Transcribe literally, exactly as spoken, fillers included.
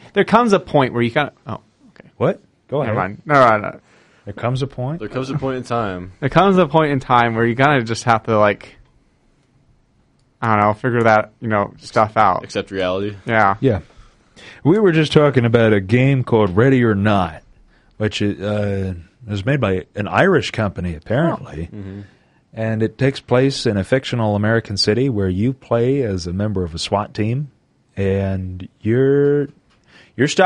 there comes a point where you kind of. Oh, okay. What? Go Never ahead. mind. No, no, no. There comes a point. There comes a point in time. There comes a point in time where you kind of just have to like. I don't know. Figure that you know stuff out. Accept reality. Yeah. Yeah. We were just talking about a game called Ready or Not, which uh, was made by an Irish company, apparently. Oh. Mm-hmm. And it takes place in a fictional American city where you play as a member of a SWAT team, and you're you're stopping